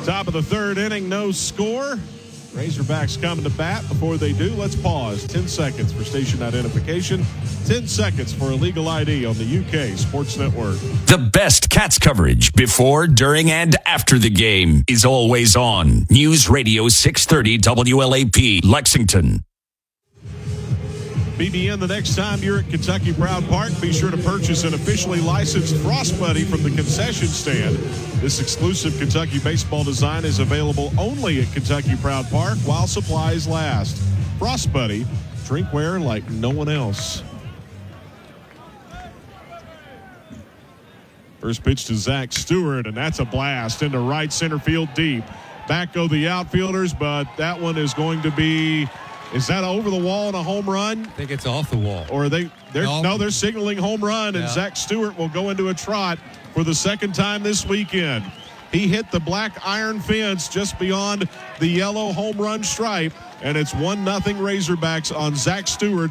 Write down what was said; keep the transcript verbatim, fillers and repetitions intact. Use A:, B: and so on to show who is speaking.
A: Top of the third inning, no score. Razorbacks coming to bat. Before they do, let's pause. ten seconds for station identification. ten seconds for a legal I D on the U K Sports Network.
B: The best Cats coverage before, during, and after the game is always on. News Radio six thirty W L A P, Lexington.
A: B B N, the next time you're at Kentucky Proud Park, be sure to purchase an officially licensed Frost Buddy from the concession stand. This exclusive Kentucky baseball design is available only at Kentucky Proud Park while supplies last. Frost Buddy, drinkware like no one else. First pitch to Zach Stewart, and that's a blast into right center field deep. Back go the outfielders, but that one is going to be... Is that over the wall and a home run?
C: I think it's off the wall.
A: Or are they? They're,
C: no.
A: no, they're signaling home run, and
C: yeah.
A: Zach Stewart will go into a trot for the second time this weekend. He hit the black iron fence just beyond the yellow home run stripe, and it's one nothing Razorbacks on Zach Stewart.